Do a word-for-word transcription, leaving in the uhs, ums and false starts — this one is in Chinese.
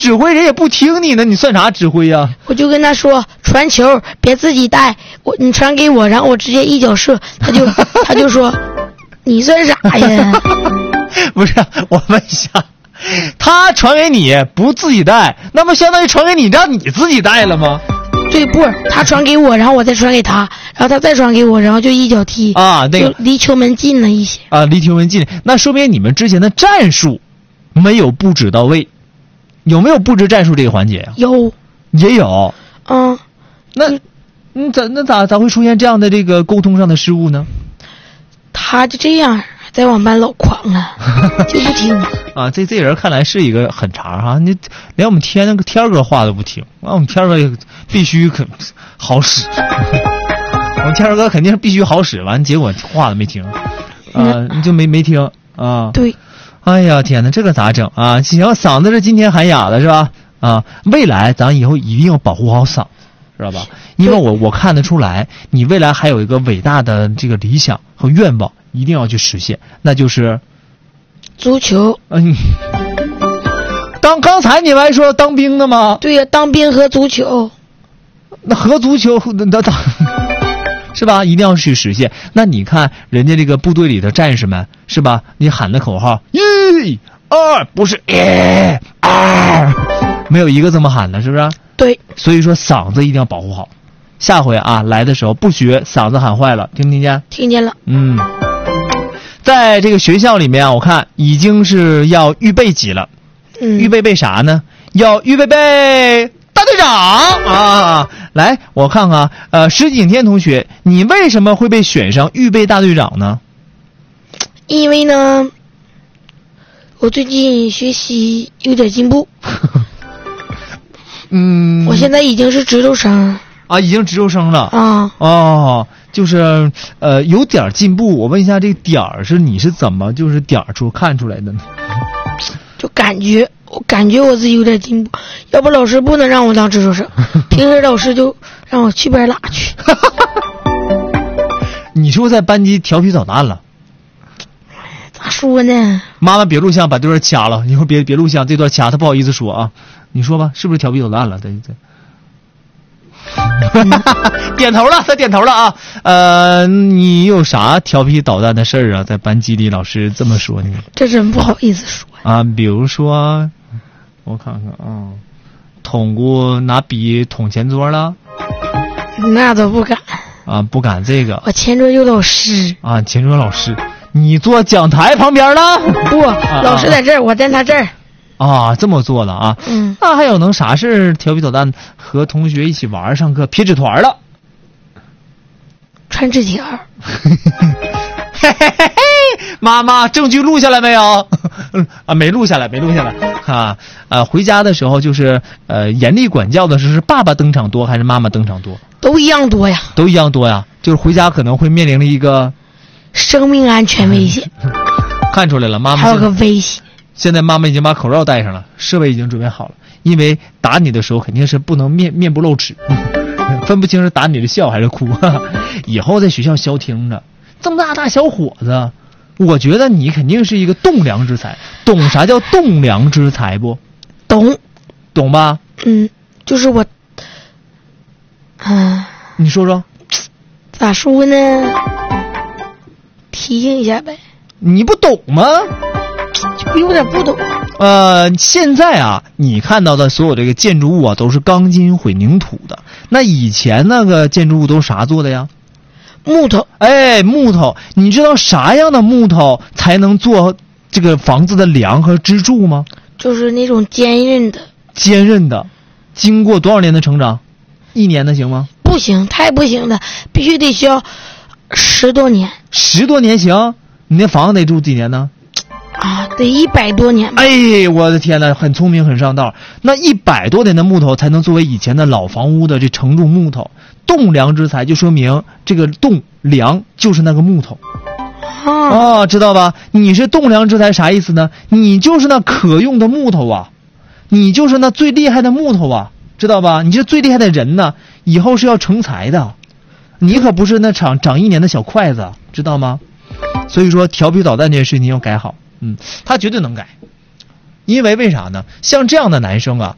指挥人也不听你呢，你算啥指挥呀、啊？ 我就跟他说传球别自己带，我你传给我，然后我直接一脚射，他就他就说你算啥呀？ 不是，我问一下，他传给你不自己带，那么相当于传给你让你自己带了吗？ 对，不是他传给我，然后我再传给他，然后他再传给我，然后就一脚踢啊，那个就离球门近了一些啊，离球门近，那说明你们之前的战术没有布置到位。有没有布置战术这个环节呀、啊？ 有， 也有。 嗯， 那，嗯，咋那咋咋会出现这样的这个沟通上的失误呢？ 他就这样，在我们班老狂了，就不听。 啊，这这人看来是一个狠茬哈，你连我们天那个天哥话都不听，啊，我们天哥必须可好使，我们天哥肯定是必须好使，完结果话都没听，啊，你就没没听啊？ 对。 哎呀天哪，这个咋整啊？行，嗓子是今天喊哑的是吧？啊，未来咱以后一定要保护好嗓子，知道吧？因为我我看得出来，你未来还有一个伟大的这个理想和愿望，一定要去实现，那就是足球。 嗯，当刚才你们还说当兵的吗？ 对呀、啊，当兵和足球。 那和足球那咋？是吧？一定要去实现。那你看人家这个部队里的战士们，是吧？你喊的口号一、二，不是一、二，没有一个这么喊的，是不是？ 对。 所以说嗓子一定要保护好。下回啊来的时候不学嗓子喊坏了，听没听见？ 听见了。 嗯，在这个学校里面啊，我看已经是要预备级了。 嗯。 预备备啥呢？要预备备大队长啊！来，我看看，呃，石景天同学，你为什么会被选上预备大队长呢？ 因为呢，我最近学习有点进步。 嗯， 我现在已经是值周生啊，已经值周生了啊。 哦，就是呃有点进步。我问一下，这个点儿是你是怎么就是点儿出看出来的呢？ 就感觉。我感觉我自己有点进步，要不老师不能让我当值周生，平时老师就让我去边拉去。 你是不是在班级调皮捣蛋了？ 咋说呢？ 妈妈别录像，把这段掐了，一会儿别别录像，这段掐他不好意思说啊。你说吧，是不是调皮捣蛋了？对对。点头了，他点头了啊。呃，你有啥调皮捣蛋的事儿啊？在班级里老师这么说你？ 这真不好意思说啊，比如说。我看看啊，捅过拿笔捅前桌了？ 那都不敢啊，不敢这个。 我前桌有老师啊，前桌老师，你坐讲台旁边了？ 不，啊、老师在这儿，我在他这儿。 啊，这么做了啊？ 嗯。 那还有能啥事调皮捣蛋和同学一起玩上课撇纸团了？ 传纸条。 嘿嘿嘿嘿，妈妈，证据录下来没有？啊，没录下来，没录下来。啊，呃，回家的时候就是呃，严厉管教的时候，是爸爸登场多还是妈妈登场多？ 都一样多呀。 都一样多呀，就是回家可能会面临了一个生命安全危险。 看出来了，妈妈还有个危险。 现在妈妈已经把口罩戴上了，设备已经准备好了，因为打你的时候肯定是不能面面不露齿，分不清是打你的笑还是哭。以后在学校消停着。这么大大小伙子，我觉得你肯定是一个栋梁之才。懂啥叫栋梁之才不？ 懂， 懂吧？ 嗯，就是我，啊， 你说说， 咋说呢？提醒一下呗。 你不懂吗？ 就有点不懂。 呃，现在啊，你看到的所有这个建筑物啊，都是钢筋混凝土的。那以前那个建筑物都是啥做的呀？ 木头。 哎，木头。你知道啥样的木头才能做这个房子的梁和支柱吗？ 就是那种坚韧的。 坚韧的。经过多少年的成长？一年的行吗？ 不行，太不行的，必须得需要十多年。 十多年行？你那房子得住几年呢？ 啊，得一百多年吧。 哎，我的天哪，很聪明，很上道。那一百多年的木头才能作为以前的老房屋的这承重木头。栋梁之才就说明这个栋梁就是那个木头。 啊， 哦，知道吧？你是栋梁之才啥意思呢？你就是那可用的木头啊，你就是那最厉害的木头啊，知道吧？你是最厉害的人呢，以后是要成才的。你可不是那长长一年的小筷子，知道吗？所以说调皮捣蛋这件事情要改好。嗯，他绝对能改，因为为啥呢？像这样的男生啊，